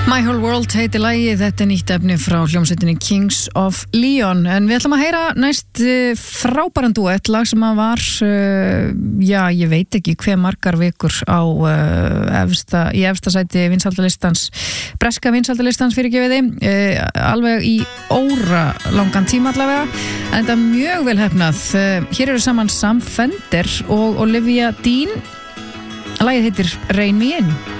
My Whole World heitir lagið, þetta nýtt efni frá hljómsveitinni Kings of Leon, en við ætlum að heyra næst frábæran duett, lag sem að var, ég veit ekki hve margar vikur á í efsta sæti vinsældalistans, breska vinsældalistans fyrirgefiði, alveg í óra langan tíma allavega, en þetta mjög vel hefnað. Hér eru saman Sam Fender og Olivia Dean, lagið heitir Rein Me In.